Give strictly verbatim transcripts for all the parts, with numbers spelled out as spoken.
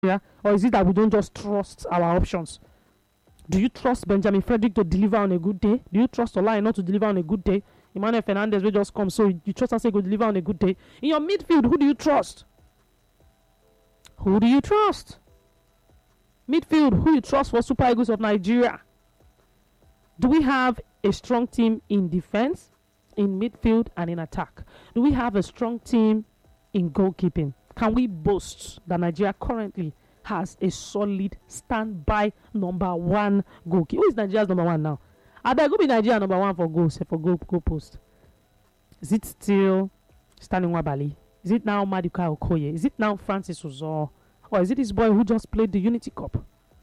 Yeah? Or is it that we don't just trust our options? Do you trust Benjamin Frederick to deliver on a good day? Do you trust Olai not to deliver on a good day? Emmanuel Fernandez will just come, so you trust us to go deliver on a good day? In your midfield, who do you trust? Who do you trust? Midfield, who you trust for Super Eagles of Nigeria? Do we have a strong team in defense, in midfield, and in attack? Do we have a strong team in goalkeeping? Can we boast that Nigeria currently has a solid standby number one goalkeeper? Who is Nigeria's number one now? I beg, who be Nigeria number one for goals, for goal, goal post? Is it still Stanley Nwabali? Is it now Maduka Okoye? Is it now Francis Uzo? Or is it this boy who just played the Unity Cup?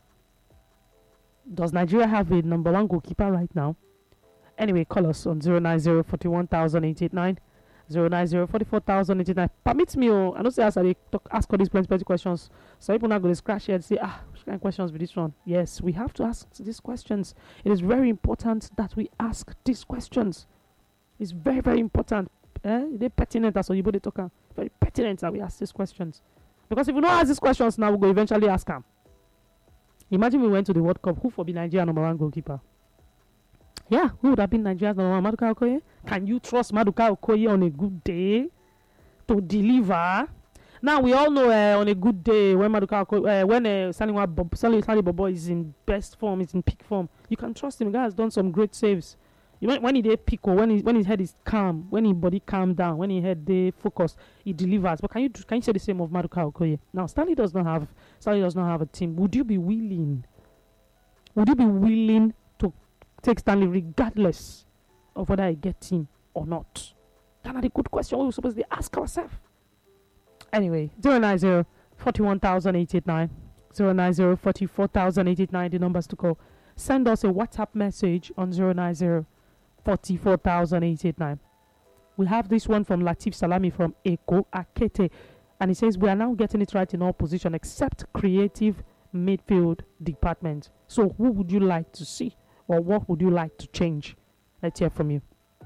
Does Nigeria have a number one goalkeeper right now? Anyway, call us on zero nine zero, four one thousand, eight eight nine, zero nine zero, four four thousand, eight eight nine. Permit me, oh, I don't say as I talk, ask all these plenty, plenty questions. So people now go to scratch here and say, ah, which kind of questions with this one? Yes, we have to ask these questions. It is very important that we ask these questions. It's very, very important. Eh? They're pertinent as you they talk. Very pertinent that we ask these questions. Because if we don't ask these questions now, we'll go eventually ask them. Imagine we went to the World Cup. Who for be Nigeria number one goalkeeper? Yeah, who would have been Nigeria's number one? Maduka Okoye? Can you trust Maduka Okoye on a good day to deliver? Now we all know uh, on a good day when Maduka Okoye, uh, when uh, Sani Sani Bobo is in best form, is in peak form, you can trust him. The guy has done some great saves. When, when he did pick or when, he, when his head is calm, when his body calm down, when his head they focus, he delivers. But can you can you say the same of Maduka Okoye? Now Stanley does not have Stanley does not have a team. Would you be willing? Would you be willing to take Stanley regardless of whether I get team or not? That's a good question. We're supposed to ask ourselves. Anyway, zero nine zero, four one thousand, eight eight nine, zero nine zero, four four thousand, eight eight nine, the numbers to call. Send us a WhatsApp message on zero nine zero, four four thousand, eight eight nine. We have this one from Latif Salami from Eko Akete, and he says we are now getting it right in all positions except creative midfield department. So who would you like to see, or what would you like to change? Let's hear from you.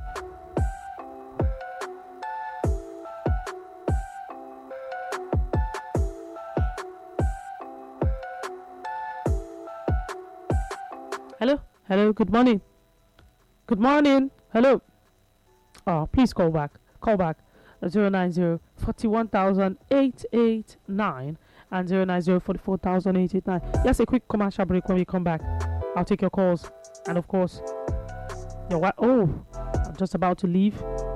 Hello, hello, good morning. Good morning. Hello. Oh, please call back. Call back. zero nine zero, four one thousand, eight eight nine and zero nine zero, four four thousand, eight eight nine. Just a quick commercial break. When we come back, I'll take your calls. And of course, your wife. Oh, I'm just about to leave.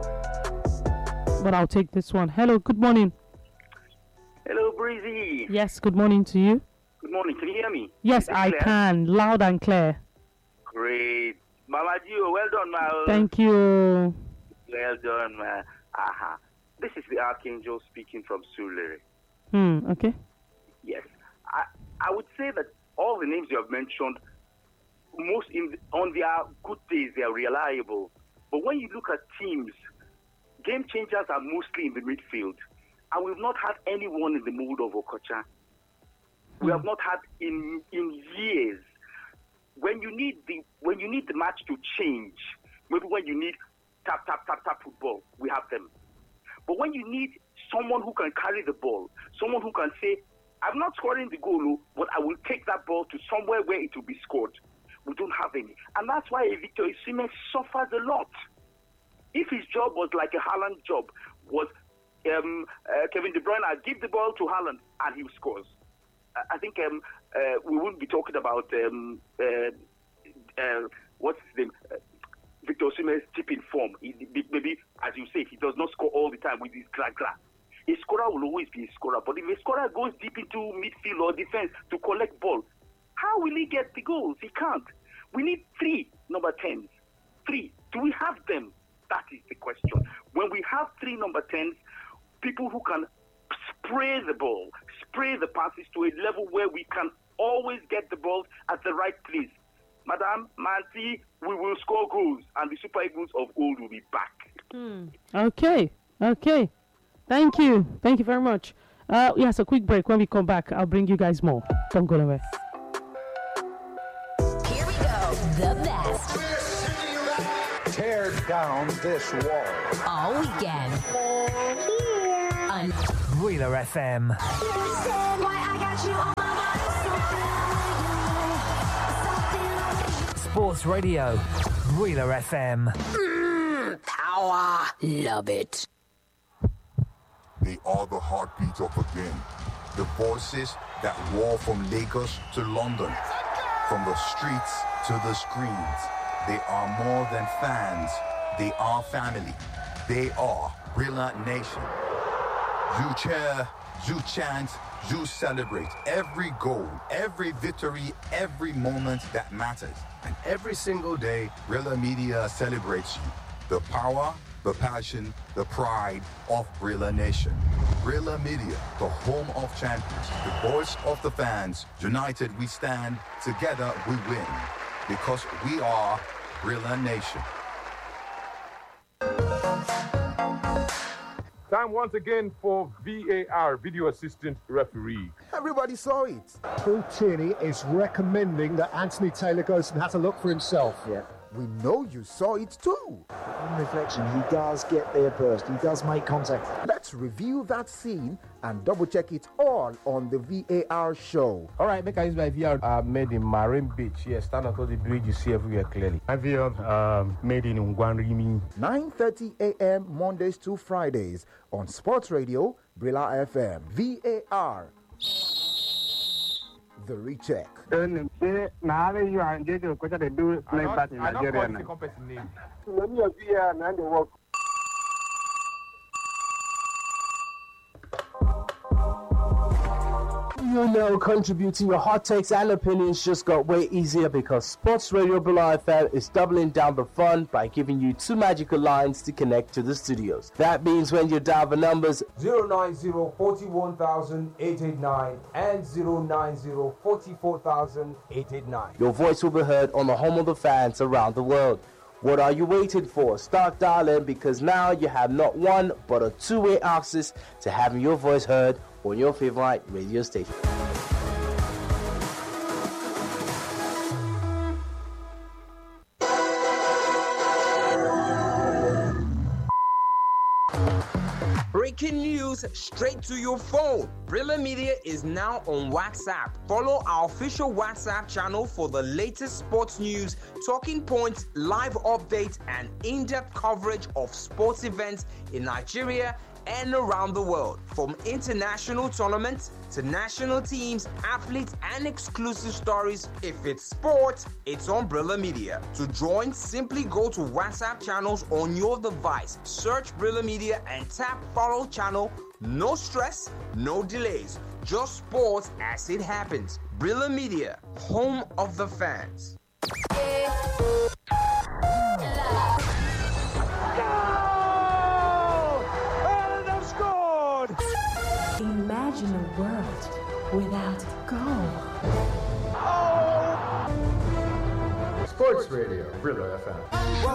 But I'll take this one. Hello, good morning. Hello, Breezy. Yes, good morning to you. Good morning. Can you hear me? Yes, I clear? can. Loud and clear. Great. Mama Gio, well done, man. Thank you. Well done, man. Aha. This is the Archangel speaking from Surulere. Hmm, okay. Yes. I I would say that all the names you have mentioned, most in the, on their good days, they are reliable. But when you look at teams, game changers are mostly in the midfield. And we've not had anyone in the mold of Okocha. We have not had in in years. When you need the when you need the match to change, maybe when you need tap tap tap tap football, we have them. But when you need someone who can carry the ball, someone who can say, "I'm not scoring the goal, but I will take that ball to somewhere where it will be scored," we don't have any, and that's why Victor Osimhen suffers a lot. If his job was like a Haaland job, was um, uh, Kevin De Bruyne, I give the ball to Haaland and he scores. I think um, uh, we wouldn't be talking about um, uh, uh, what's his name, uh, Victor Osimhen's tipping form. He, maybe, as you say, he does not score all the time with his gra gra. A scorer will always be a scorer, but if a scorer goes deep into midfield or defense to collect ball, how will he get the goals? He can't. We need three number tens. Three. Do we have them? That is the question. When we have three number tens, people who can spray the ball, spray the passes to a level where we can always get the ball at the right place. Madam, Manti, we will score goals, and the Super Eagles of old will be back. Hmm. Okay, okay. Thank you. Thank you very much. Uh, yes, a quick break. When we come back, I'll bring you guys more. Don't go away. Here we go. The best. Tear down this wall. All weekend. Un- Wheeler F M. Sports Radio, Wheeler F M. Mm, power, love it. They are the heartbeat of the game. The voices that roar from Lagos to London, from the streets to the screens. They are more than fans. They are family. They are Brilla Nation. You cheer, you chant, you celebrate every goal, every victory, every moment that matters. And every single day, Brilla Media celebrates you. The power, the passion, the pride of Brilla Nation. Brilla Media, the home of champions, the voice of the fans. United we stand, together we win. Because we are Brilla Nation. Time once again for V A R, Video Assistant Referee. Everybody saw it. Paul Tierney is recommending that Anthony Taylor goes and has a look for himself. Yeah. We know you saw it too. On reflection, he does get there first. He does make contact. Let's review that scene and double check it all on the V A R show. All right, make I use my V R uh, made in Marine Beach. Yes, stand on the bridge, you see everywhere clearly. My V R um, made in Ungwanrimi. nine thirty a.m. Mondays to Fridays on Sports Radio, Brilla F M. V A R. The recheck. I don't, I don't call the company name. You know, contributing your hot takes and opinions just got way easier because Sports Radio Brilla F M is doubling down the fun by giving you two magical lines to connect to the studios. That means when you dial the numbers zero nine zero, four one thousand, eight eight nine and zero nine zero, four four thousand, eight eight nine. your voice will be heard on the home of the fans around the world. What are you waiting for? Start dialing because now you have not one but a two-way access to having your voice heard on your favorite radio station. Breaking news straight to your phone. Brilla Media is now on WhatsApp. Follow our official WhatsApp channel for the latest sports news, talking points, live updates, and in-depth coverage of sports events in Nigeria and around the world. From international tournaments to national teams, athletes, and exclusive stories. If it's sports, it's on Brilla Media. To join, simply go to WhatsApp channels on your device. Search Brilla Media and tap follow channel. No stress, no delays. Just sports as it happens. Brilla Media, home of the fans. Imagine a world without goal. Sports Radio, Brilla F M.